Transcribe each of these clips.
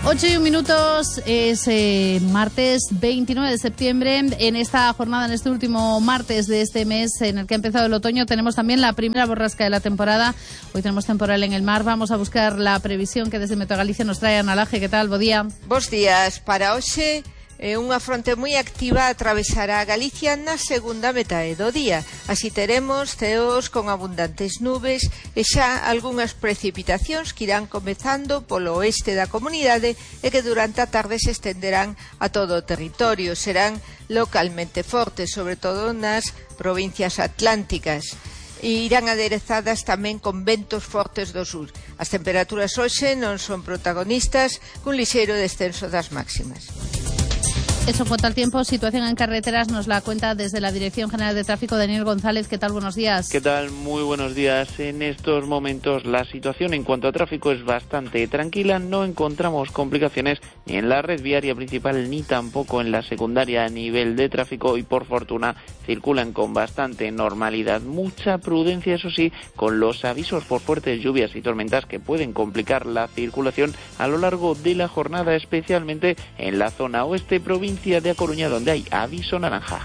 8:01, es martes 29 de septiembre. En esta jornada, en este último martes de este mes en el que ha empezado el otoño, tenemos también la primera borrasca de la temporada. Hoy tenemos temporal en el mar. Vamos a buscar la previsión que desde Meteo Galicia nos trae Ana Laje. ¿Qué tal? Bo día. Bos días. Para hoxe, unha fronte moi activa atravesará Galicia na segunda metade do día. Así teremos ceos con abundantes nubes e xa algunhas precipitacións que irán comezando polo oeste da comunidade e que durante a tarde se estenderán a todo o territorio. Serán localmente fortes, sobre todo nas provincias atlánticas. E irán aderezadas tamén con ventos fortes do sur. As temperaturas hoxe non son protagonistas, cun lixeiro descenso das máximas. Eso en cuanto al tiempo. Situación en carreteras nos la cuenta desde la Dirección General de Tráfico Daniel González. ¿Qué tal? Buenos días. ¿Qué tal? Muy buenos días. En estos momentos la situación en cuanto a tráfico es bastante tranquila. No encontramos complicaciones ni en la red viaria principal ni tampoco en la secundaria a nivel de tráfico y por fortuna circulan con bastante normalidad. Mucha prudencia, eso sí, con los avisos por fuertes lluvias y tormentas que pueden complicar la circulación a lo largo de la jornada, especialmente en la zona oeste, provincia de A Coruña, donde hay aviso naranja.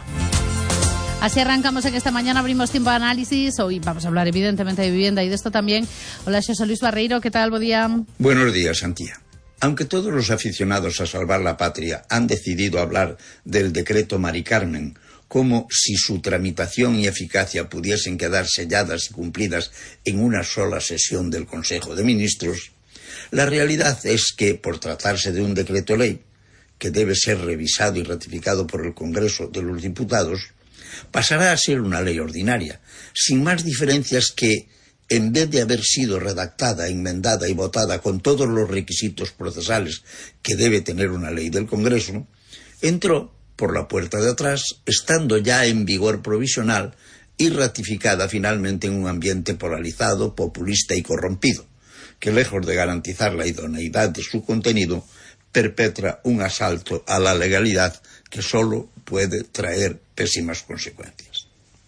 Así arrancamos en esta mañana, abrimos tiempo de análisis. Hoy vamos a hablar evidentemente de vivienda y de esto también. Hola, José Luis Barreiro, ¿qué tal? Buen día. Buenos días, Antía. Aunque todos los aficionados a salvar la patria han decidido hablar del decreto Mari Carmen como si su tramitación y eficacia pudiesen quedar selladas y cumplidas en una sola sesión del Consejo de Ministros, la realidad es que, por tratarse de un decreto ley, que debe ser revisado y ratificado por el Congreso de los Diputados, pasará a ser una ley ordinaria, sin más diferencias que, en vez de haber sido redactada, enmendada y votada con todos los requisitos procesales que debe tener una ley del Congreso, entró por la puerta de atrás, estando ya en vigor provisional y ratificada finalmente en un ambiente polarizado, populista y corrompido, que lejos de garantizar la idoneidad de su contenido, perpetra un asalto a la legalidad que solo puede traer pésimas consecuencias.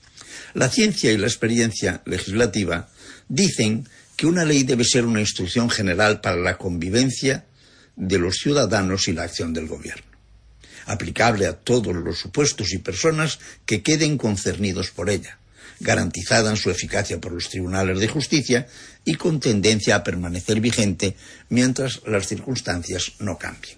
La ciencia y la experiencia legislativa dicen que una ley debe ser una instrucción general para la convivencia de los ciudadanos y la acción del gobierno, aplicable a todos los supuestos y personas que queden concernidos por ella, garantizada en su eficacia por los tribunales de justicia y con tendencia a permanecer vigente mientras las circunstancias no cambien.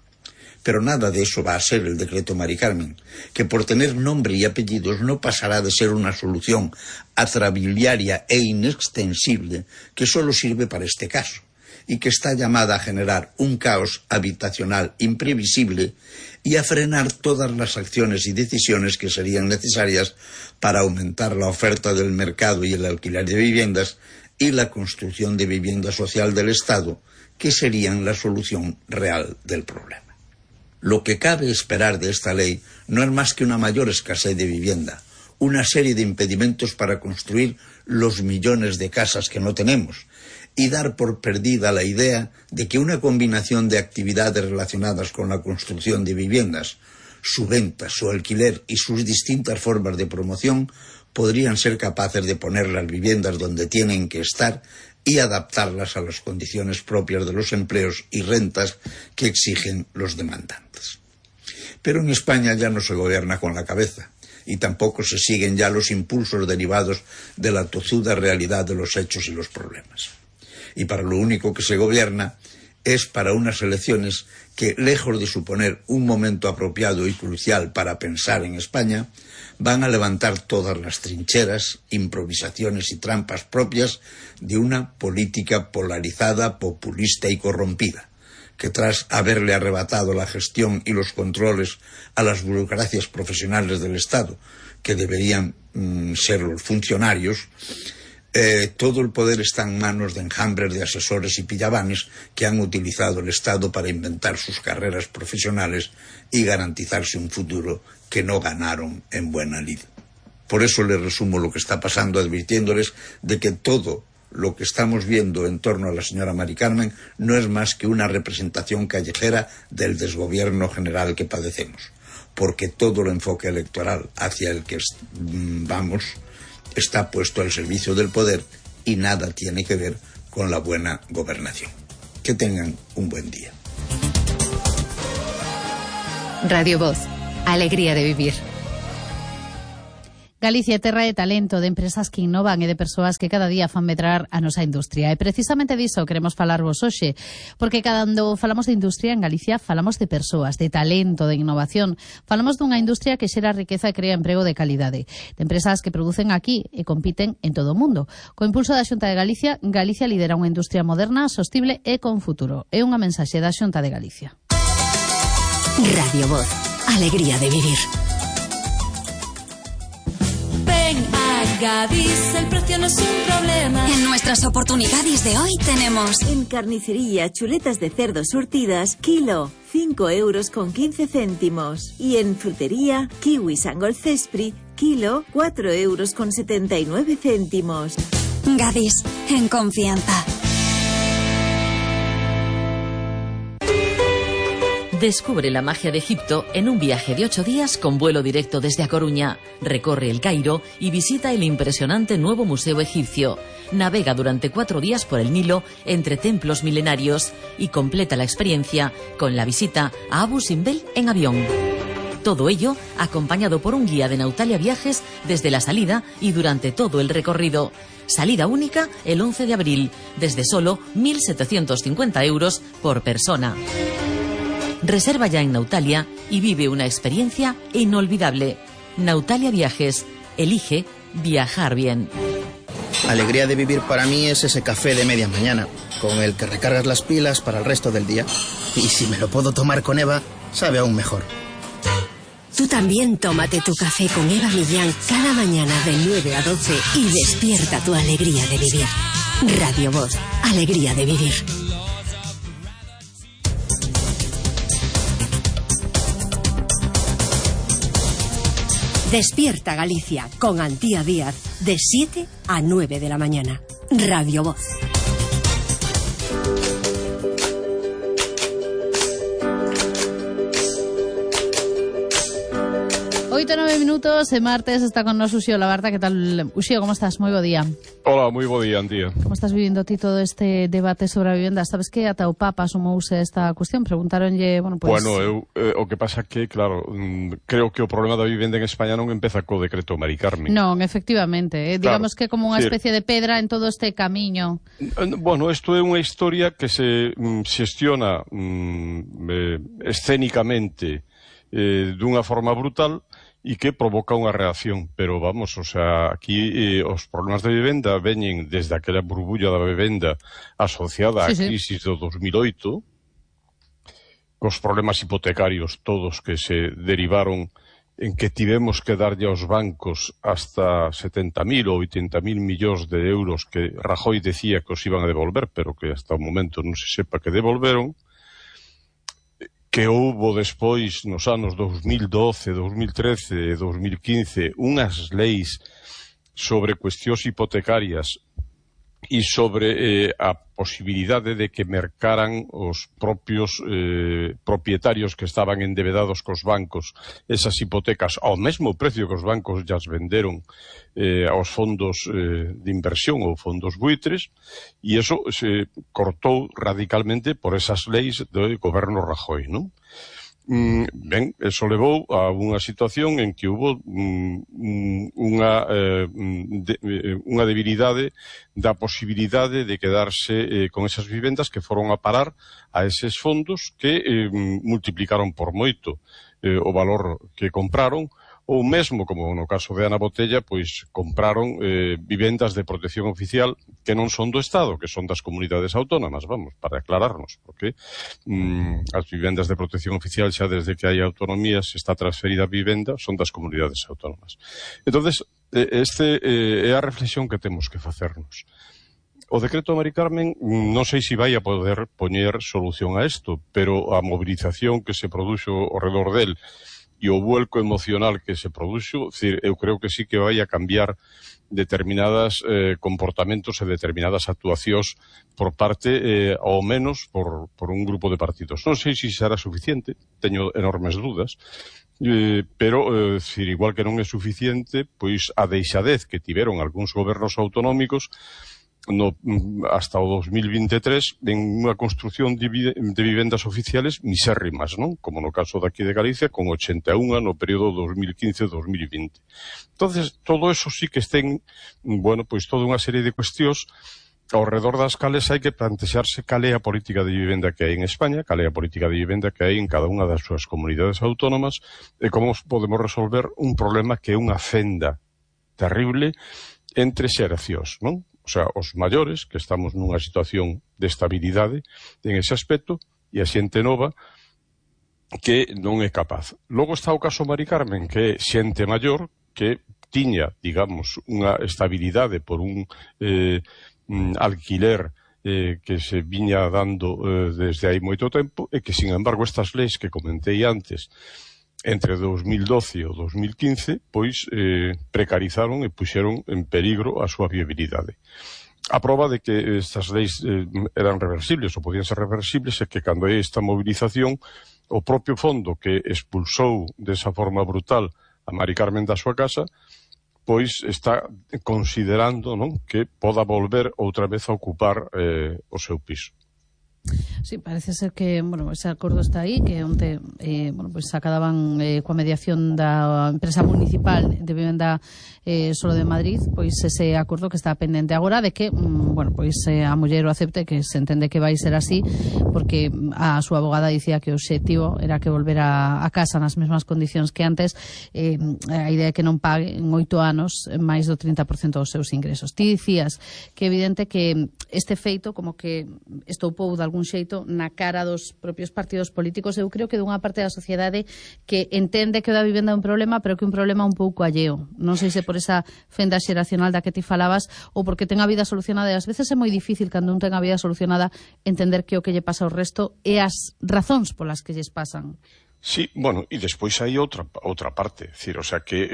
Pero nada de eso va a ser el decreto Mari Carmen, que por tener nombre y apellidos no pasará de ser una solución atrabiliaria e inextensible que solo sirve para este caso, y que está llamada a generar un caos habitacional imprevisible y a frenar todas las acciones y decisiones que serían necesarias para aumentar la oferta del mercado y el alquiler de viviendas y la construcción de vivienda social del Estado, que serían la solución real del problema. Lo que cabe esperar de esta ley no es más que una mayor escasez de vivienda, una serie de impedimentos para construir los millones de casas que no tenemos, y dar por perdida la idea de que una combinación de actividades relacionadas con la construcción de viviendas, su venta, su alquiler y sus distintas formas de promoción podrían ser capaces de poner las viviendas donde tienen que estar y adaptarlas a las condiciones propias de los empleos y rentas que exigen los demandantes. Pero en España ya no se gobierna con la cabeza y tampoco se siguen ya los impulsos derivados de la tozuda realidad de los hechos y los problemas. Y para lo único que se gobierna es para unas elecciones que, lejos de suponer un momento apropiado y crucial para pensar en España, van a levantar todas las trincheras, improvisaciones y trampas propias de una política polarizada, populista y corrompida, que tras haberle arrebatado la gestión y los controles a las burocracias profesionales del Estado, que deberían ser los funcionarios, todo el poder está en manos de enjambres de asesores y pillabanes que han utilizado el Estado para inventar sus carreras profesionales y garantizarse un futuro que no ganaron en buena lid. Por eso les resumo lo que está pasando, advirtiéndoles de que todo lo que estamos viendo en torno a la señora Mari Carmen no es más que una representación callejera del desgobierno general que padecemos, porque todo el enfoque electoral hacia el que vamos está puesto al servicio del poder y nada tiene que ver con la buena gobernación. Que tengan un buen día. Radio Voz, alegría de vivir. Galicia é terra de talento, de empresas que innovan e de persoas que cada día fan medrar a nosa industria. E precisamente diso queremos falarvos hoxe, porque cando falamos de industria en Galicia falamos de persoas, de talento, de innovación. Falamos dunha industria que xera riqueza e crea emprego de calidade, de empresas que producen aquí e compiten en todo o mundo. Co impulso da Xunta de Galicia, Galicia lidera unha industria moderna, sostible e con futuro. É unha mensaxe da Xunta de Galicia. Radio Voz, alegría de vivir. Gadis, el precio no es un problema. En nuestras oportunidades de hoy tenemos... En carnicería, chuletas de cerdo surtidas, kilo, 5,15 €. Y en frutería, kiwis Angol Cespri, kilo, 4,79 €. Gadis, en confianza. Descubre la magia de Egipto en un viaje de 8 días con vuelo directo desde A Coruña. Recorre el Cairo y visita el impresionante nuevo Museo Egipcio. Navega durante 4 días por el Nilo entre templos milenarios y completa la experiencia con la visita a Abu Simbel en avión. Todo ello acompañado por un guía de Nautalia Viajes desde la salida y durante todo el recorrido. Salida única el 11 de abril, desde solo 1.750 € por persona. Reserva ya en Nautalia y vive una experiencia inolvidable. Nautalia Viajes. Elige viajar bien. Alegría de vivir para mí es ese café de media mañana, con el que recargas las pilas para el resto del día. Y si me lo puedo tomar con Eva, sabe aún mejor. Tú también tómate tu café con Eva Millán cada mañana de 9 a 12 y despierta tu alegría de vivir. Radio Voz, alegría de vivir. Despierta Galicia con Antía Díaz de 7 a 9 de la mañana. Radio Voz. 8:09 minutos, martes, está con nos Uxío Labarta. ¿Qué tal, Uxío? ¿Cómo estás? Muy bo día. Hola, moi bo día, Antía. ¿Cómo estás vivindo ti todo este debate sobre a vivenda? Sabes que ata o Papa asumouse esta cuestión, preguntaronlle, Bueno, eu, o que pasa que, claro, creo que o problema da vivenda en España non empeza co decreto Mari Carmen. Non, efectivamente, digamos que como unha especie de pedra en todo este camiño. Bueno, isto é unha historia que se xestiona escénicamente dunha forma brutal e que provoca unha reacción, pero vamos, o sea, aquí os problemas de vivenda veñen desde aquela burbulla da vivenda asociada á crisis do 2008, cos problemas hipotecarios todos que se derivaron en que tivemos que darlle aos bancos hasta 70.000 ou 80.000 millóns de euros que Rajoy decía que os iban a devolver, pero que hasta o momento non se sepa que devolveron, que houbo despois nos anos 2012, 2013 e 2015 unhas leis sobre cuestións hipotecarias e sobre a posibilidade de que mercaran os propios propietarios que estaban endebedados cos bancos esas hipotecas ao mesmo precio que os bancos llas venderon aos fondos de inversión ou fondos buitres, e eso se cortou radicalmente por esas leis do goberno Rajoy, non? Ben, eso levou a unha situación en que hubo unha debilidade da posibilidade de quedarse con esas vivendas que foron a parar a eses fondos que multiplicaron por moito o valor que compraron, ou mesmo, como no caso de Ana Botella, pois compraron vivendas de protección oficial que non son do Estado, que son das comunidades autónomas, vamos, para aclararnos, porque as vivendas de protección oficial xa desde que hai autonomías está transferida a vivenda, son das comunidades autónomas. Entonces, este é a reflexión que temos que facernos. O decreto Mari Carmen non sei se vai a poder poñer solución a isto, pero a movilización que se produxo ao redor del e o vuelco emocional que se produxo, eu creo que sí que vai a cambiar determinadas comportamentos e determinadas actuacións por parte, ao menos, por un grupo de partidos. Non sei se será suficiente, teño enormes dudas, pero, igual que non é suficiente, pois a deixadez que tiveron algúns gobernos autonómicos hasta o 2023 en unha construción de vivendas oficiales misérrimas, non? Como no caso daqui de Galicia, con 81 no período 2015-2020. Entonces, todo eso sí que estén, bueno, pois toda unha serie de cuestións ao redor das cales hai que plantexarse cal é a política de vivenda que hai en España, cal é a política de vivenda que hai en cada unha das súas comunidades autónomas e como podemos resolver un problema que é unha fenda terrible entre xeracións, non? O sea, os maiores, que estamos nunha situación de estabilidade en ese aspecto, e a xente nova que non é capaz. Logo está o caso Mari Carmen, que é xente maior que tiña, digamos, unha estabilidade por un alquiler que se viña dando desde hai moito tempo e que, sin embargo, estas leis que comentei antes entre 2012 e 2015 pois precarizaron e puxeron en peligro a súa viabilidade. A prova de que estas leis eran reversibles ou podían ser reversibles é que cando hai esta movilización o propio fondo que expulsou desa forma brutal a Mari Carmen da súa casa pois está considerando, non, que poda volver outra vez a ocupar o seu piso. Sí, parece ser que, bueno, ese acordo está aí, que onte, bueno, pues acababan coa mediación da empresa municipal de vivenda solo de Madrid, pois ese acordo que está pendente agora de que, bueno, pois a muller o acepte, que se entende que vai ser así, porque a súa abogada dicía que o obxectivo era que volvera a casa nas mesmas condicións que antes, a idea é que non pague en 8 anos máis do 30% dos seus ingresos. Ti dicías que é evidente que este feito como que estoupou de algún xeito na cara dos propios partidos políticos. Eu creo que dunha parte da sociedade que entende que o da vivenda é un problema, pero que é un problema un pouco alleo. Non sei se por esa fenda xeracional da que ti falabas ou porque ten a vida solucionada, e ás veces é moi difícil cando un ten a vida solucionada entender que o que lle pasa ao resto e as razóns polas que lles pasan. Sí, bueno, e despois hai outra parte, decir, o sea que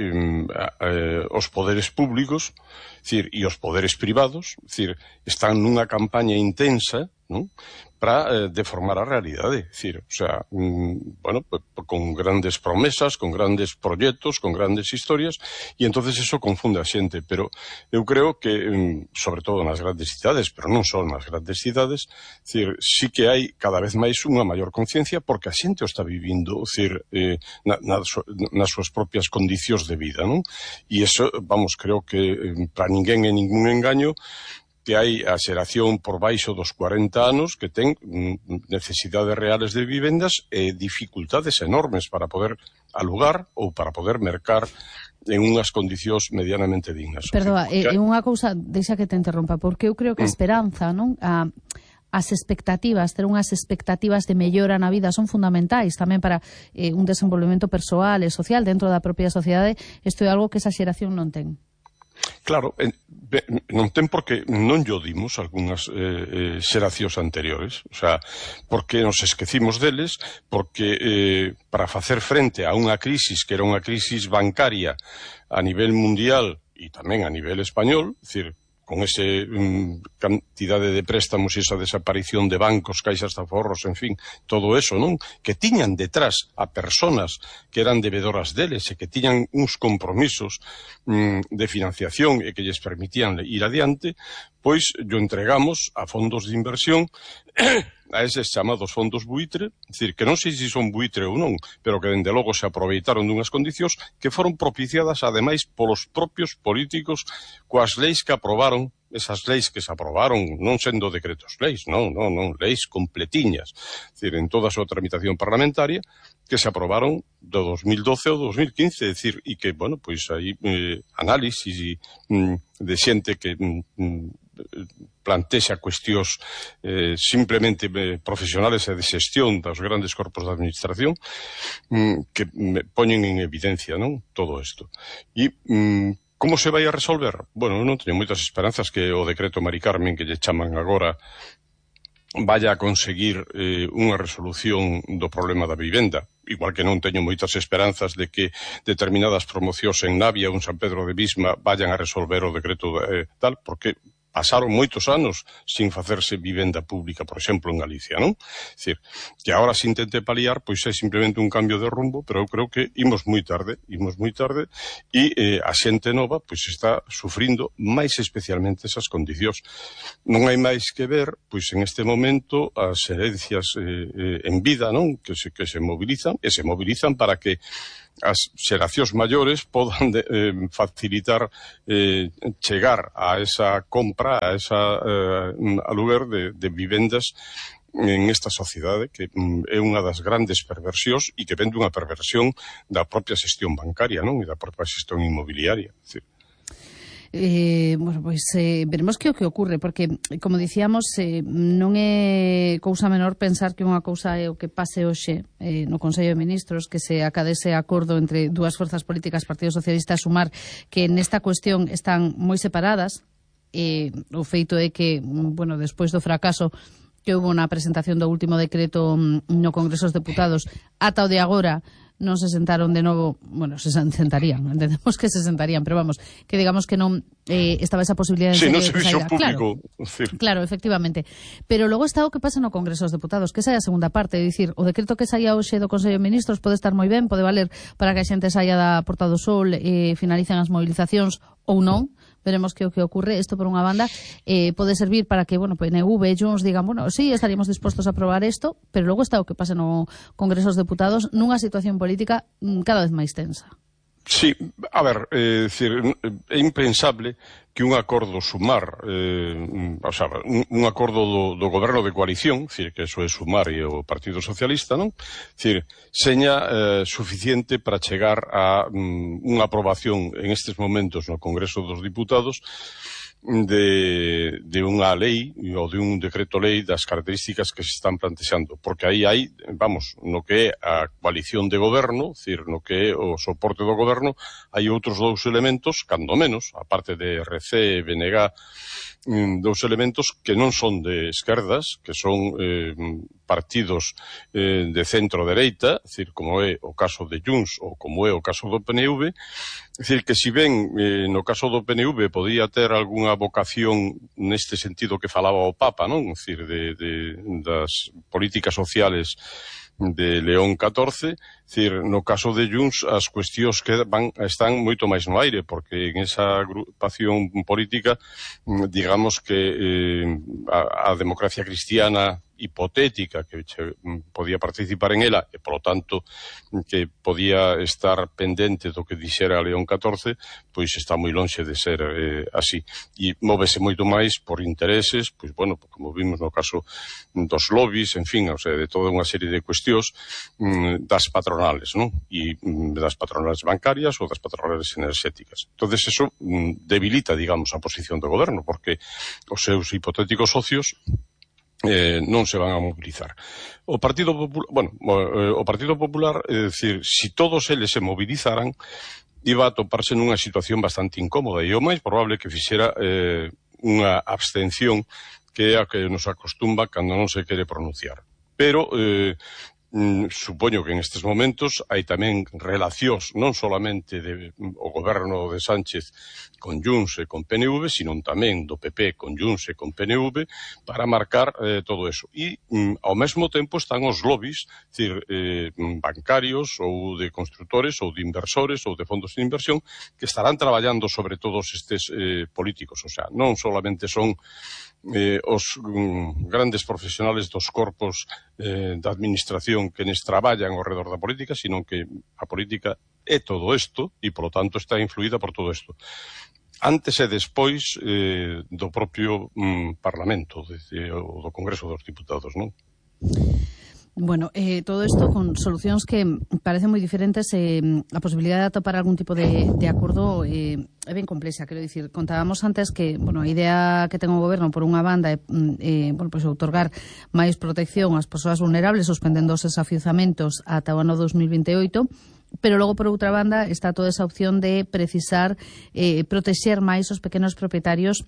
os poderes públicos, decir, e os poderes privados, decir, están nunha campaña intensa, non? Para deformar a realidade, decir, o sea, bueno, con grandes promesas, con grandes proxectos, con grandes historias, e entonces eso confunde a xente, pero eu creo que, sobre todo nas grandes cidades, pero non só nas grandes cidades, decir, sí que hai cada vez máis unha maior conciencia porque a xente o está vivindo, decir, nas súas propias condicións de vida, non? E eso, vamos, creo que para ninguén é ningún engaño que hai a xeración por baixo dos 40 anos que ten necesidades reales de vivendas e dificultades enormes para poder alugar ou para poder mercar en unhas condicións medianamente dignas. Perdoa, unha cousa, deixa que te interrompa, porque eu creo que a esperanza, non? As expectativas, ter unhas expectativas de mellora na vida son fundamentais tamén para un desenvolvemento persoal e social dentro da propia sociedade. Isto é algo que esa xeración non ten. Claro, non ten porque non llo dimos algunhas xeracións anteriores, o sea, porque nos esquecimos deles, porque para facer frente a unha crisis que era unha crisis bancaria a nivel mundial e tamén a nivel español, é dicir, con esa cantidade de préstamos e esa desaparición de bancos, caixas de aforros, en fin, todo eso, non? Que tiñan detrás a personas que eran debedoras deles e que tiñan uns compromisos de financiación e que lles permitían ir adiante, pois yo entregamos a fondos de inversión a eses chamados fondos buitre, é dicir, que non sei se son buitre ou non, pero que dende logo se aproveitaron dunhas condicións que foron propiciadas ademais polos propios políticos coas leis que aprobaron, esas leis que se aprobaron non sendo decretos leis, non, leis completiñas, é dicir, en toda a súa tramitación parlamentaria, que se aprobaron do 2012 ao 2015, é dicir, e que, bueno, pois hai análisis de xente que plantexa cuestións simplemente profesionales e de xestión dos grandes corpos de administración que poñen en evidencia, non, todo isto. E como se vai a resolver? Bueno, eu non teño moitas esperanzas que o decreto Mari Carmen que lle chaman agora vaya a conseguir unha resolución do problema da vivenda, igual que non teño moitas esperanzas de que determinadas promocións en Navia ou en San Pedro de Visma vayan a resolver o decreto tal, porque pasaron moitos anos sin facerse vivenda pública, por exemplo, en Galicia, non? É dicir, que agora se intente paliar, pois é simplemente un cambio de rumbo, pero eu creo que imos moi tarde, e a xente nova, pois está sufrindo máis especialmente esas condicións. Non hai máis que ver, pois en este momento, as herencias en vida, non? Que se mobilizan para que as xeracións maiores podan facilitar chegar a esa compra, a esa aluguer de vivendas en esta sociedade, que é unha das grandes perversións e que ven dunha perversión da propia xestión bancaria, non? E da propia xestión inmobiliaria. Bueno, pois veremos que o que ocurre, porque, como dicíamos, non é cousa menor pensar que unha cousa é o que pase hoxe no Consello de Ministros, que se acadese acordo entre dúas forzas políticas, Partido Socialista e Sumar, que nesta cuestión están moi separadas. O feito é que, bueno, despois do fracaso que houve na presentación do último decreto no Congreso dos Deputados, ata o de agora non se sentaron de novo, bueno, se sentarían, entendemos que se sentarían, pero vamos, que digamos que non estaba esa posibilidade de no servicio público. Claro, efectivamente. Pero logo está o que pasa no Congreso dos Deputados, que esa é a segunda parte, é dicir, o decreto que saía hoxe do Consello de Ministros pode estar moi ben, pode valer para que a xente saia da Porta do Sol e finalicen as movilizacións ou non. Veremos que o que ocurre. Isto, por unha banda, pode servir para que, bueno, PNV e Junts digan, bueno, sí, estaríamos dispostos a aprobar isto, pero logo está o que pasa no Congreso dos Deputados nunha situación política cada vez máis tensa. Sí, a ver, é impensable que un acordo Sumar, o sea, un acordo do goberno de coalición, que eso é Sumar e o Partido Socialista, non? Seña suficiente para chegar a unha aprobación en estes momentos no Congreso dos Diputados de unha lei ou de un decreto lei das características que se están plantexando, porque aí hai, vamos, no que é a coalición de goberno, no que é o soporte do goberno, hai outros dous elementos, cando menos, a parte de RC e BNG, dous elementos que non son de esquerdas, que son partidos de centro-dereita, como é o caso de Junts ou como é o caso do PNV. É dicir, que si ben no caso do PNV podía ter algunha vocación neste sentido que falaba o Papa, non? É dicir, das políticas sociales de León XIV, no caso de Junts as cuestións que están moito máis no aire, porque en esa agrupación política, digamos que a democracia cristiana hipotética que podía participar en ela e, polo tanto, que podía estar pendente do que dixera León XIV, pois está moi lonxe de ser así. E móvese moito máis por intereses, pois, bueno, como vimos no caso dos lobbies, en fin, o sea, de toda unha serie de cuestións das patronales, non? E das patronales bancarias ou das patronales enerxéticas. Entonces, eso debilita, digamos, a posición do goberno, porque os seus hipotéticos socios non se van a mobilizar. O Partido Popular, é dicir, si todos eles se movilizaran, iba a toparse nunha situación bastante incómoda e o máis probable que fixera unha abstención que é a que nos acostumba cando non se quere pronunciar. Pero supoño que en estes momentos hai tamén relacións non solamente o goberno de Sánchez con Junts e con PNV, sino tamén do PP con Junts e con PNV para marcar todo eso. E ao mesmo tempo están os lobbies, bancarios ou de constructores ou de inversores ou de fondos de inversión que estarán traballando sobre todos estes políticos. O sea, non solamente son os grandes profesionales dos corpos da administración que nes traballan ao redor da política, sino que a política é todo isto e, polo tanto, está influída por todo isto. Antes e despois do propio Parlamento, ou do Congreso dos Diputados, non? Bueno, todo isto con solucións que parecen moi diferentes. A posibilidade de atopar algún tipo de acordo é ben complexa, quero dicir. Contábamos antes que, bueno, a idea que ten o goberno por unha banda é, bueno, pois outorgar máis protección ás persoas vulnerables, suspendendo os desafiuzamentos ata o ano 2028, pero logo, por outra banda, está toda esa opción de precisar protexer máis os pequenos propietarios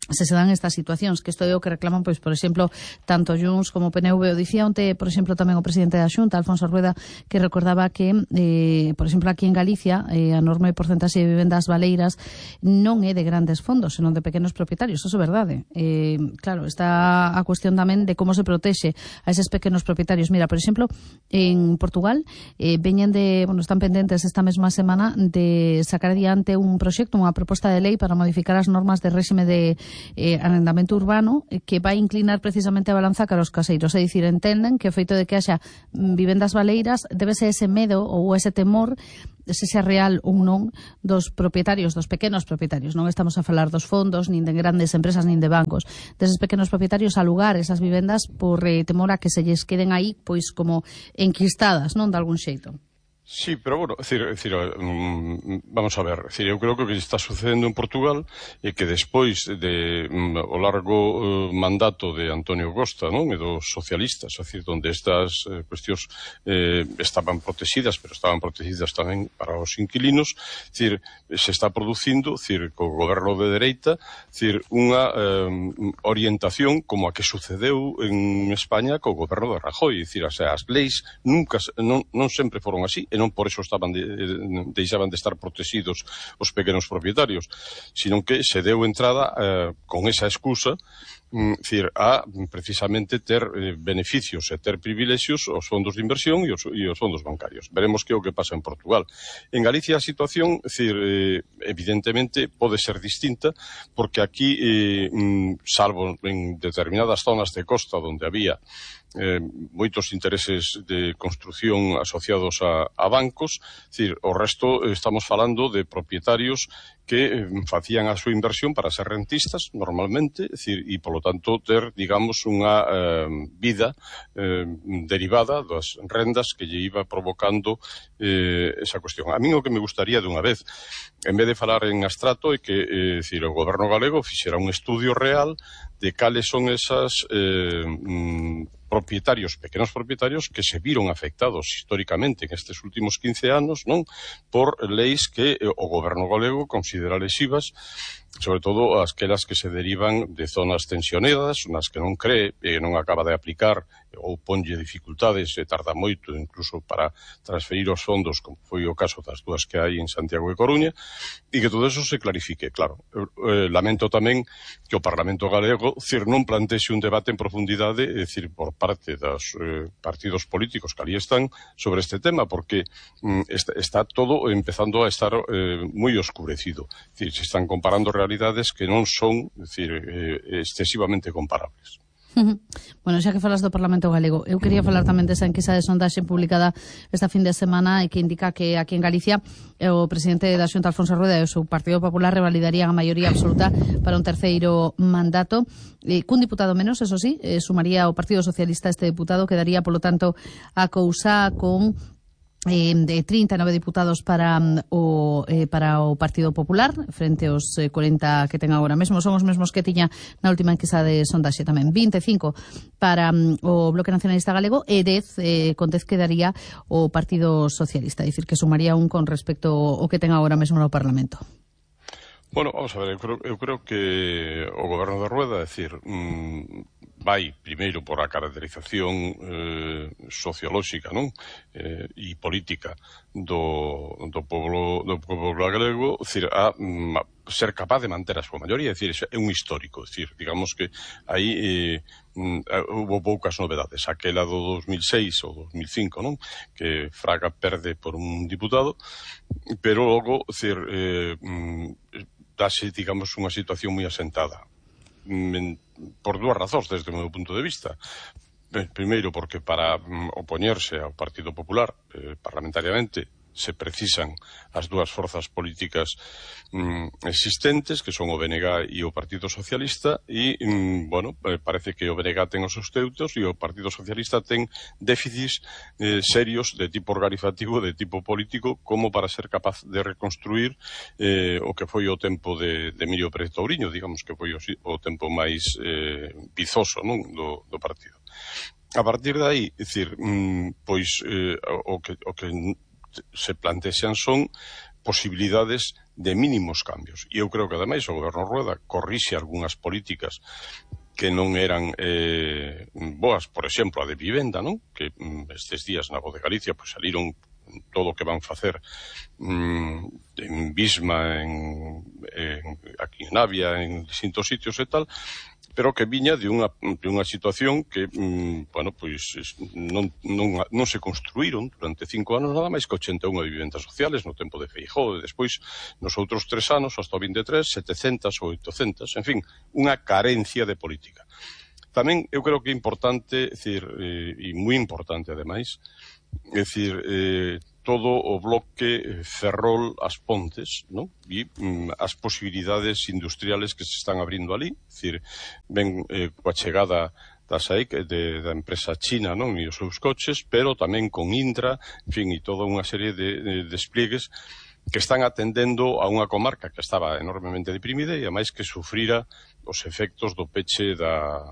se dan estas situacións, que isto é o que reclaman, pois, por exemplo, tanto Junts como PNV. O dicía onte, por exemplo, tamén o presidente da Xunta, Alfonso Rueda, que recordaba que, por exemplo, aquí en Galicia, a enorme porcentaxe de vivendas baleiras non é de grandes fondos, senón de pequenos propietarios. Eso é verdade. Claro, está a cuestión tamén de como se protexe a eses pequenos propietarios. Mira, por exemplo, en Portugal, están pendentes esta mesma semana de sacar adiante un proxecto, unha proposta de lei para modificar as normas de réxime de arrendamento urbano, que vai inclinar precisamente a balanza cara aos caseiros. É dicir, entenden que o feito de que haxa vivendas baleiras debe ser ese medo ou ese temor, se sea real ou non, dos propietarios, dos pequenos propietarios. Non estamos a falar dos fondos, nin de grandes empresas, nin de bancos. Deses pequenos propietarios a alugar esas vivendas por temor a que se lles queden aí, pois, como enquistadas, non, de algún xeito. Sí, pero bueno, vamos a ver, eu creo que o que está sucedendo en Portugal é que despois de o largo mandato de Antonio Costa, non, e dos socialistas, onde estas cuestións estaban protegidas, pero estaban protegidas tamén para os inquilinos, se está producindo, co goberno de dereita, unha orientación como a que sucedeu en España co goberno de Rajoy, as leis nunca non sempre foron así, e non por eso deixaban de estar protegidos os pequenos propietarios, sino que se deu entrada con esa excusa a precisamente ter beneficios e ter privilexios aos fondos de inversión e aos fondos bancarios. Veremos que é o que pasa en Portugal. En Galicia a situación, evidentemente, pode ser distinta, porque aquí, salvo en determinadas zonas de costa onde había moitos intereses de construción asociados a bancos, o resto estamos falando de propietarios que facían a súa inversión para ser rentistas, normalmente, e, polo tanto, ter, digamos, unha vida derivada das rendas que lle iba provocando esa cuestión. A min o que me gustaría de unha vez, en vez de falar en abstracto, é que o goberno galego fixera un estudio real de cales son esas pequenos propietarios que se viron afectados históricamente en estes últimos 15 anos, non, por leis que o goberno galego considera lesivas, sobre todo aquelas que se derivan de zonas tensionadas, unas que non cree e non acaba de aplicar ou ponlle dificultades e tarda moito incluso para transferir os fondos, como foi o caso das dúas que hai en Santiago e Coruña, e que todo eso se clarifique. Claro, lamento tamén que o Parlamento galego non plantexe un debate en profundidade, por parte dos partidos políticos que ali están sobre este tema, porque está todo empezando a estar moi oscurecido. Se están comparando realidades que non son excesivamente comparables. Bueno, xa que falas do Parlamento Galego, eu quería falar tamén desa enquisa de sondaxe publicada esta fin de semana e que indica que aquí en Galicia o presidente da Xunta, Alfonso Rueda, e o seu Partido Popular revalidarían a maioría absoluta para un terceiro mandato, cun diputado menos, eso sí, sumaría o Partido Socialista este diputado, quedaría, polo tanto, a cousa con de 39 diputados para o Partido Popular frente aos 40 que ten agora mesmo. Son os mesmos que tiña na última enquisa de sondaxe tamén. 25 para o Bloque Nacionalista Galego e 10 con 10 quedaría o Partido Socialista, é dicir, que sumaría un con respecto ao que ten agora mesmo no Parlamento. Bueno, vamos a ver, eu creo que o goberno de Rueda, vai primeiro por a caracterización sociolóxica, non? E política do pobo galego, a ser capaz de manter a súa maioría, é un histórico, digamos que aí houve poucas novedades. Aquela do 2006 ou 2005, non? Que Fraga perde por un diputado, pero logo, dase, digamos, unha situación moi asentada. Por dúas razóns, desde o meu punto de vista. Primeiro, porque para opoñerse ao Partido Popular parlamentariamente se precisan as dúas forzas políticas existentes, que son o BNG e o Partido Socialista, e, parece que o BNG ten os seus teutos e o Partido Socialista ten déficits serios de tipo organizativo, de tipo político, como para ser capaz de reconstruir o que foi o tempo de Emilio Pérez Touriño, digamos que foi o tempo máis vizoso, non, do partido. A partir de aí, o que se plantexan son posibilidades mínimos cambios. E eu creo que, ademais, o Goberno Rueda corrixe algunhas políticas que non eran boas, por exemplo, a de vivenda, non? Que estes días na Voz de Galicia pues, saliron todo o que van facer en Bisma, aquí en Navia, en distintos sitios e tal, pero que viña de unha situación que, bueno, pois non se construíron durante 5 anos nada máis que 81 vivendas sociales no tempo de Feijóo, e despois nos outros 3 anos, hasta o 23, 700 ou 800, en fin, unha carencia de política. Tamén eu creo que é importante, e moi importante ademais, é dicir, todo o bloque Ferrol as Pontes, ¿no? E as posibilidades industriales que se están abrindo ali, é dicir, ven coa chegada da SAIC, da empresa china, non? E os seus coches, pero tamén con Indra, en fin, e toda unha serie de despliegues que están atendendo a unha comarca que estaba enormemente deprimida e, ademais, que sufrira os efectos do peche da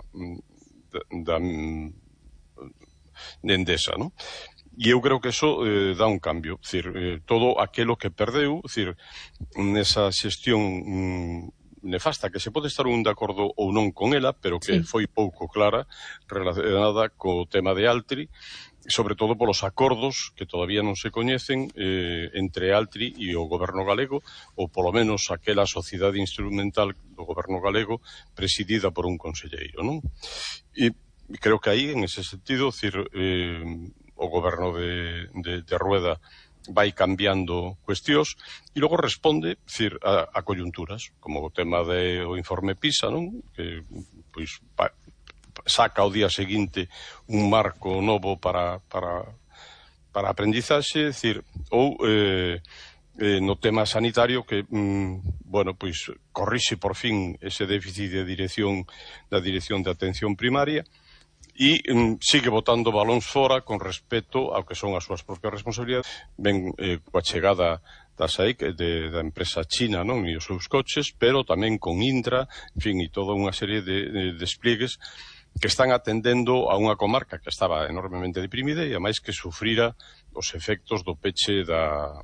Endesa, non? E eu creo que eso dá un cambio, é dicir, todo aquilo que perdeu, é dicir, nesa xestión nefasta, que se pode estar un de acordo ou non con ela, pero que foi pouco clara, relacionada co tema de Altri, sobre todo polos acordos que todavía non se coñecen entre Altri e o goberno galego, ou polo menos aquela sociedade instrumental do goberno galego presidida por un conselleiro, non? E creo que aí, en ese sentido, é dicir, o goberno de Rueda vai cambiando cuestións e logo responde, dicir, a coyunturas, como o tema do informe PISA, non? Que, pois, saca ao día seguinte un marco novo para aprendizaxe, dicir, ou no tema sanitario que, bueno, pois, corrixe por fin ese déficit de dirección da Dirección de Atención Primaria, e sigue botando balóns fora con respecto ao que son as súas propias responsabilidades. Ven coa chegada da SAIC, da empresa china, non? E os seus coches, pero tamén con Indra, en fin, e toda unha serie de despliegues que están atendendo a unha comarca que estaba enormemente deprimida e, ademais, que sufrira os efectos do peche da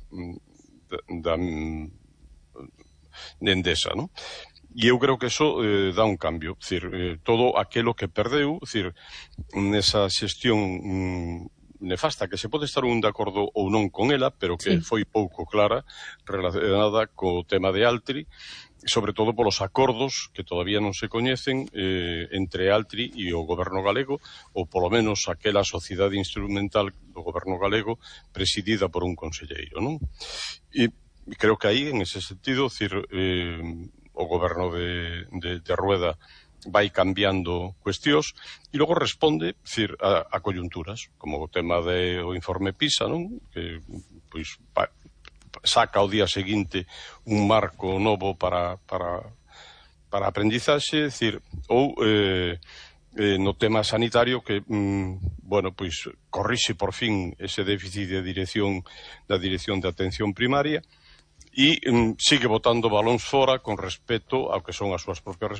Endesa, non? E eu creo que eso dá un cambio, é dicir, todo aquilo que perdeu, é dicir, nesa xestión nefasta, que se pode estar un de acordo ou non con ela, pero que foi pouco clara, relacionada co tema de Altri, sobre todo polos acordos que todavía non se coñecen entre Altri e o goberno galego, ou polo menos aquela sociedade instrumental do goberno galego presidida por un conselleiro, non? E creo que aí, en ese sentido, é dicir, o goberno de Rueda vai cambiando cuestións e logo responde, dicir, a coyunturas, como o tema do informe PISA, non? Que, pois, saca ao día seguinte un marco novo para aprendizaxe, é dicir, ou no tema sanitario que, bueno, pois, corrixe por fin ese déficit de dirección da Dirección de Atención Primaria e sigue botando balóns fora con respecto ao que son as súas propias